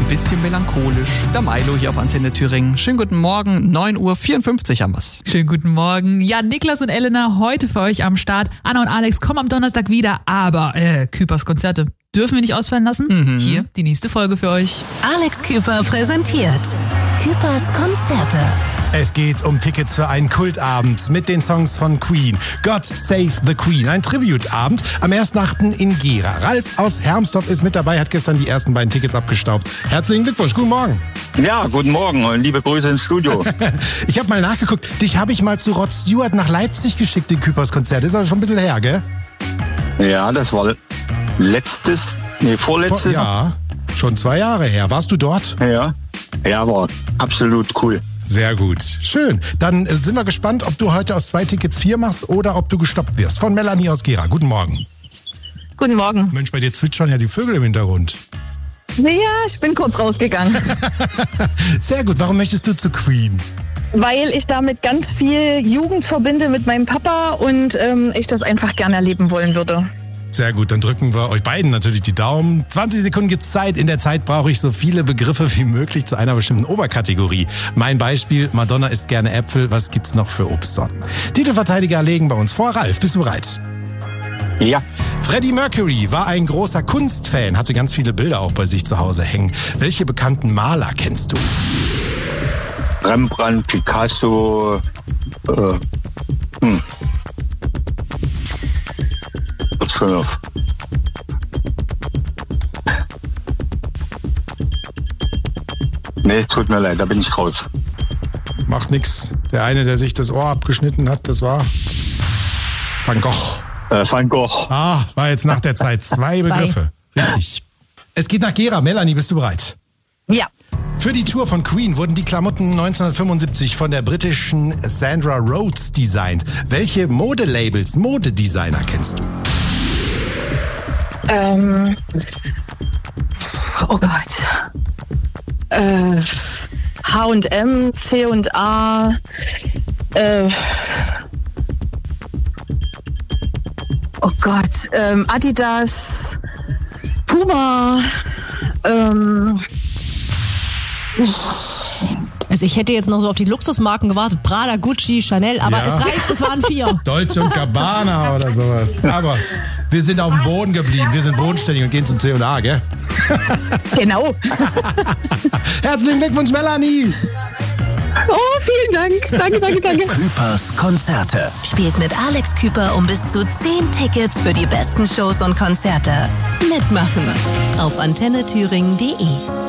bisschen melancholisch. Der Milo hier auf Antenne Thüringen. Schönen guten Morgen, 9:54 Uhr haben wir's. Schönen guten Morgen. Ja, Niklas und Elena heute für euch am Start. Anna und Alex kommen am Donnerstag wieder, aber Küpers Konzerte dürfen wir nicht ausfallen lassen. Hier die nächste Folge für euch. Alex Küper präsentiert Küpers Konzerte. Es geht um Tickets für einen Kultabend mit den Songs von Queen. God Save the Queen, ein Tributeabend am 1.8. in Gera. Ralf aus Hermsdorf ist mit dabei, hat gestern die ersten beiden Tickets abgestaubt. Herzlichen Glückwunsch, guten Morgen. Ja, guten Morgen und liebe Grüße ins Studio. Ich habe mal nachgeguckt, dich habe ich mal zu Rod Stewart nach Leipzig geschickt, den Küpers Konzert. Ist also schon ein bisschen her, gell? Ja, das war vorletztes. Ja, schon 2 Jahre her. Warst du dort? Ja, war absolut cool. Sehr gut. Schön. Dann sind wir gespannt, ob du heute aus 2 Tickets 4 machst oder ob du gestoppt wirst. Von Melanie aus Gera. Guten Morgen. Guten Morgen. Mensch, bei dir zwitschern ja die Vögel im Hintergrund. Naja, ich bin kurz rausgegangen. Sehr gut. Warum möchtest du zu Queen? Weil ich damit ganz viel Jugend verbinde mit meinem Papa und ich das einfach gerne erleben wollen würde. Sehr gut, dann drücken wir euch beiden natürlich die Daumen. 20 Sekunden gibt's Zeit. In der Zeit brauche ich so viele Begriffe wie möglich zu einer bestimmten Oberkategorie. Mein Beispiel, Madonna isst gerne Äpfel. Was gibt's noch für Obstsorten? Titelverteidiger legen bei uns vor. Ralf, bist du bereit? Ja. Freddie Mercury war ein großer Kunstfan, hatte ganz viele Bilder auch bei sich zu Hause hängen. Welche bekannten Maler kennst du? Rembrandt, Picasso, schon auf. Nee, tut mir leid, da bin ich raus. Macht nix. Der eine, der sich das Ohr abgeschnitten hat, das war Van Gogh. Van Gogh. War jetzt nach der Zeit 2 Begriffe. Richtig. Es geht nach Gera. Melanie, bist du bereit? Ja. Für die Tour von Queen wurden die Klamotten 1975 von der britischen Sandra Rhodes designt. Welche Modedesigner kennst du? Oh Gott. H&M, C&A, oh Gott, Adidas, Puma, Also ich hätte jetzt noch so auf die Luxusmarken gewartet. Prada, Gucci, Chanel, aber es reicht, es waren 4. Dolce & Gabbana oder sowas. Aber wir sind auf dem Boden geblieben. Wir sind bodenständig und gehen zum C&A, gell? Genau. Herzlichen Glückwunsch, Melanie. Oh, vielen Dank. Danke. Küpers Konzerte. Spielt mit Alex Küper um bis zu 10 Tickets für die besten Shows und Konzerte. Mitmachen auf antennethüringen.de.